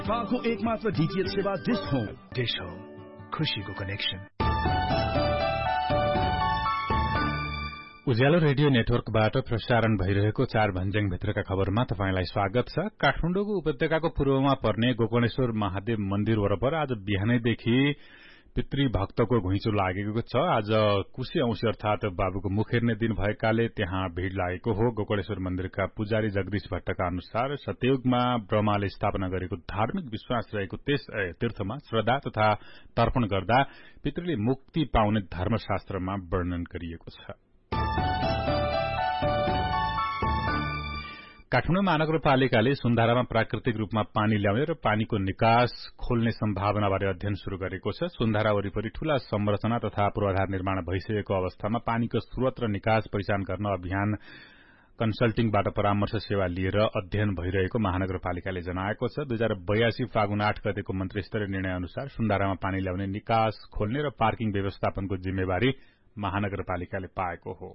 नेपालको एकमात्र डीटीएच सेवा डिश होम। डिश होम, खुशीको कनेक्सन। उज्यालो रेडियो नेटवर्कबाट प्रसारण भइरहेको 4 भन्ज्याङ भित्रका खबरमा तपाईंलाई स्वागत छ। काठमाडौँको उपत्यकाको पूर्वमा पर्ने गोकर्णेश्वर महादेव मन्दिर वरपर आज बिहानैदेखि पितृभक्तको घुइँचो लागेको छ। आज कुशी औँसी अर्थात बाबुको मुख हेर्ने दिन भएकाले त्यहाँ भीड़ लागेको हो। गोकर्णेश्वर मन्दिरका पुजारी जगदीश भट्टका अनुसार सतयुगमा ब्रह्माले स्थापना गरेको धार्मिक विश्वास रहेको त्यस तीर्थमा श्रद्धा तथा तर्पण गर्दा पितृले मुक्ति पाउने धर्मशास्त्रमा वर्णन गरिएको छ। काठमाडौँ महानगरपालिकाले सुन्धारामा प्राकृतिक रूपमा पानी ल्याउने र पानीको निकास खोल्ने सम्भावनाबारे अध्ययन शुरू गरेको छ। सुन्धारा वरिपरि ठूला संरचना तथा पूर्वाधार निर्माण भइसकेको अवस्थामा पानीको स्रोत र निकास पहिचान गर्न अभियान कन्सल्टिङबाट परामर्श सेवा लिएर अध्ययन भइरहेको महानगरपालिकाले जनाएको छ। 2082 फागुन 8 गतेको मन्त्रीस्तरीय निर्णय अनुसार सुन्धारामा पानी ल्याउने, निकास खोल्ने र पार्किङ व्यवस्थापनको जिम्मेवारी महानगरपालिकाले पाएको हो।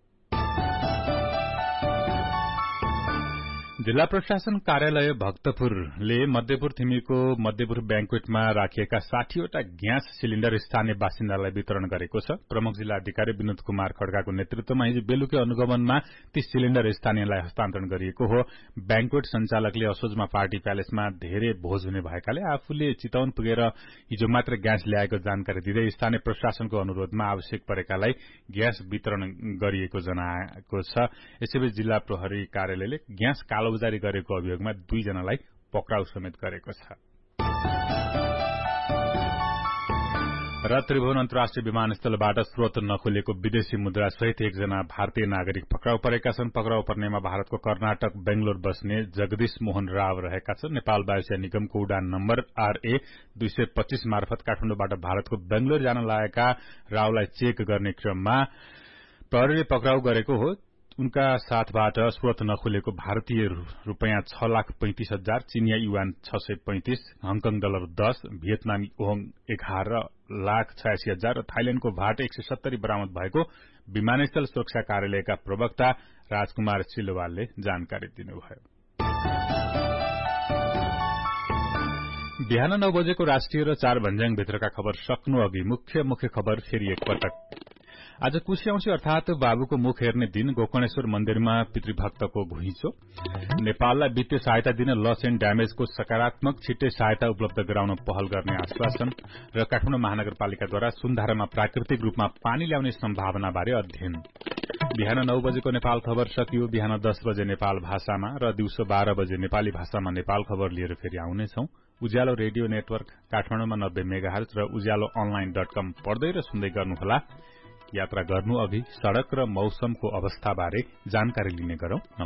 जिल्ला प्रशासन कार्यालय भक्तपुरले मध्यपुर थिमीको मध्यपुर ब्याङ्क्वेटमा राखिएका 60 वटा ग्यास सिलिण्डर स्थानीय बासिन्दालाई वितरण गरेको छ। प्रमुख जिल्ला अधिकारी विनोद कुमार खड्काको नेतृत्वमा हिजो बेलुकी अनुगमनमा ती सिलिण्डर स्थानीयलाई हस्तान्तरण गरिएको हो। ब्याङ्क्वेट सञ्चालकले असोजमा पार्टी प्यालेसमा धेरै भोज हुने भएकाले आफूले चितवन पुगेर हिजो मात्र ग्यास ल्याएको जानकारी दिँदै स्थानीय प्रशासनको अनुरोधमा आवश्यक परेकालाई ग्यास वितरण गरिएको जनाएको छ। यसैबीच जिल्ला प्रहरी कार्यालयले ग्यास कालोबजारी गरेको अभियोगमा 2 जनालाई पक्राउ समेत गरेको छ। र त्रिभुवन अन्तर्राष्ट्रिय विमानस्थलबाट स्रोत नखोलिएको विदेशी मुद्रा सहित 1 जना भारतीय नागरिक पक्राउ परेका छन्। पक्राउ पर्नेमा भारतको कर्नाटक बेंगलोर बस्ने जगदीश मोहन राव रहेका छन्। नेपाल वायुसेना निगमको उडान नम्बर RA 225 मार्फत काठमाडौँबाट भारतको बेंगलोर जान लागेका रावलाई चेक गर्ने क्रममा प्रहरीले पक्राउ गरेको हो। उनका साथबाट स्रोत नखोलेको भारतीय रुपैयाँ 6,35,000, चिनिया युआन 635, हङकङ डलर 10, भियतनामी ओहङ 11,86,000 र थाइल्याण्डको भाट 170 बरामद भएको विमानस्थल सुरक्षा कार्यालयका प्रवक्ता राजकुमार सिलवालले जानकारी दिनुभयो। बिहान 9 बजेको राष्ट्रिय र 4 भन्ज्याङ भित्रका खबर सक्नु अघि मुख्य खबर फेरि एकपटक। आज कुशी औँसी अर्थात बाबुको मुख हेर्ने दिन गोकर्णेश्वर मन्दिरमा पितृभक्तको घुइँचो। नेपाललाई वित्तीय सहायता दिन लस एण्ड ड्यामेजको सकारात्मक छिट्टै सहायता उपलब्ध गराउन पहल गर्ने आश्वासन र काठमाडौँ महानगरपालिकाद्वारा सुन्धारामा प्राकृतिक रूपमा पानी ल्याउने सम्भावनाबारे अध्ययन। बिहान 9 बजेको नेपाल खबर सकियो। बिहान 10 बजे नेपाल भाषामा र दिउँसो 12 बजे नेपाली भाषामा नेपाल खबर लिएर फेरि आउनेछौं। उज्यालो रेडियो नेटवर्क काठमाडौँमा 90 मेगाहर्ज र उज्यालो online.com पढ्दै र सुन्दै गर्नुहोला। यात्रा गर्नु अघि सड़क र मौसमको अवस्थाबारे जानकारी लिने गरौं।